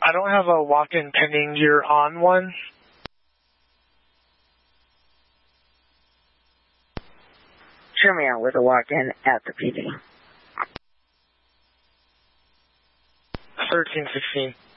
I don't have a walk-in pending. You're on one? Show me out with a walk-in at the PD. 1316.